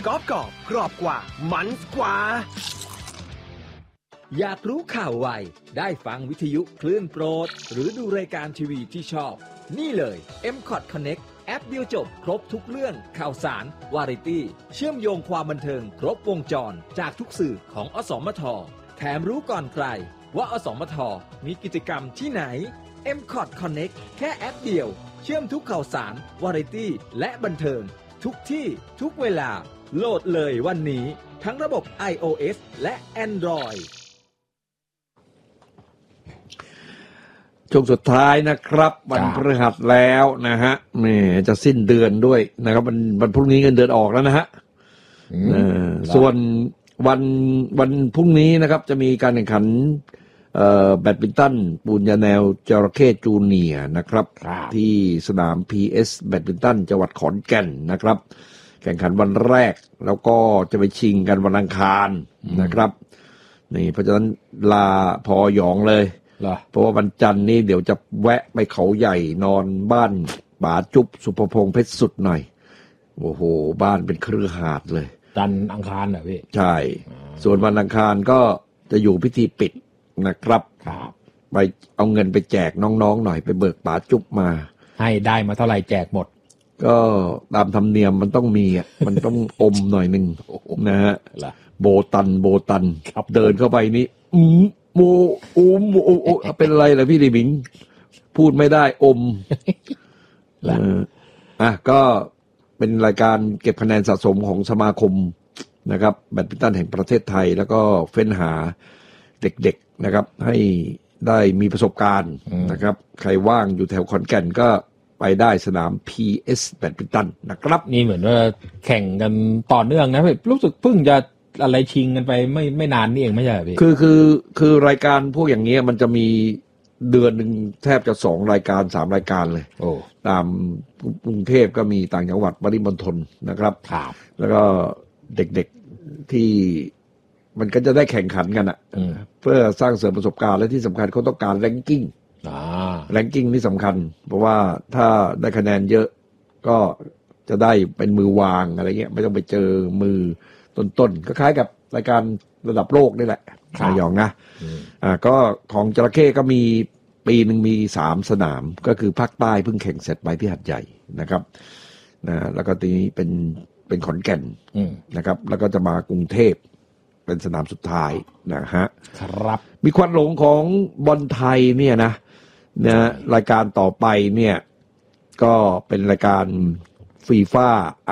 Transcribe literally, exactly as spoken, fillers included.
กรอบกรอบกรอบกว่ามันกว่าอยากรู้ข่าวไวได้ฟังวิทยุคลื่นโปรดหรือดูรายการทีวีที่ชอบนี่เลย เอ็ม คอท Connect แอปเดียวจบครบทุกเรื่องข่าวสารวาไรตี้เชื่อมโยงความบันเทิงครบวงจรจากทุกสื่อของอสมทแถมรู้ก่อนใครว่าอสมทมีกิจกรรมที่ไหน เอ็ม คอท Connect แค่แอปเดียวเชื่อมทุกข่าวสารวาไรตี้และบันเทิงทุกที่ทุกเวลาโหลดเลยวันนี้ทั้งระบบ iOS และ Android ช่วงสุดท้ายนะครับวันพฤหัสแล้วนะฮะแหมจะสิ้นเดือนด้วยนะครับวันวันพรุ่งนี้เงินเดือนออกแล้วนะฮะส่วนวันวันพรุ่งนี้นะครับจะมีการแข่งขันแบดมินตันปูนยาแนวจระเข้จูเนียร์นะครับที่สนาม พี เอส แบดมินตันจังหวัดขอนแก่นนะครับแข่งขันวันแรกแล้วก็จะไปชิงกันวันอังคารนะครับนี่เพราะฉะนั้นลาพอหยองเลยเพราะว่าวันจันทร์นี้เดี๋ยวจะแวะไปเขาใหญ่นอนบ้านป๋าจุ๊บสุภพงษ์เพชรสุดหน่อยโอ้โหบ้านเป็นเครือหาดเลยจันทร์อังคารเหรอพี่ใช่ส่วนวันอังคารก็จะอยู่พิธีปิดนะครับไปเอาเงินไปแจกน้องๆหน่อยไปเบิกป๋าจุ๊บมาให้ได้มาเท่าไหร่แจกหมดก็ตามธรรมเนียมมันต้องมีอ่ะมันต้องอมหน่อยนึงนะฮะโบตันโบตันเดินเข้าไปนี่อืมโมโอมโอโอเป็นอะไรล่ะพี่ดิบิงพูดไม่ได้อมอ่ะก็เป็นรายการเก็บคะแนนสะสมของสมาคมนะครับแบดมินตันแห่งประเทศไทยแล้วก็เฟ้นหาเด็กๆนะครับให้ได้มีประสบการณ์นะครับใครว่างอยู่แถวขอนแก่นก็ไปได้สนาม พี เอส แบดมินตันนะครับนี่เหมือนว่าแข่งกันต่อเนื่องนะพี่รู้สึกเพิ่งจะอะไรชิงกันไปไม่ไม่นานนี่เองไม่ใช่พี่คือคือคือรายการพวกอย่างเงี้ยมันจะมีเดือนหนึ่งแทบจะสองรายการสามรายการเลยโอ้ตามกรุงเทพก็มีต่างจังหวัดปริมณฑลนะครับครับแล้วก็เด็กๆที่มันก็จะได้แข่งขันกันอ่ะเพื่อสร้างเสริมประสบการณ์และที่สำคัญเขาต้องการแรงกิ้งแรงกิ้งนี่สำคัญเพราะว่าถ้าได้คะแนนเยอะก็จะได้เป็นมือวางอะไรเงี้ยไม่ต้องไปเจอมือต้นๆก็คล้ายกับรายการระดับโลกนี่แหละนายองนะอ่าก็ของจระเข้ก็มีปีหนึ่งมีสามสนามก็คือภาคใต้เพิ่งแข่งเสร็จไปที่หาดใหญ่นะครับนะแล้วก็ทีนี้เป็นเป็นขอนแก่นนะครับแล้วก็จะมากรุงเทพเป็นสนามสุดท้ายนะฮะครับมีควันหลงของบอลไทยเนี่ยนะนะรายการต่อไปเนี่ยก็เป็นรายการฟีฟ่า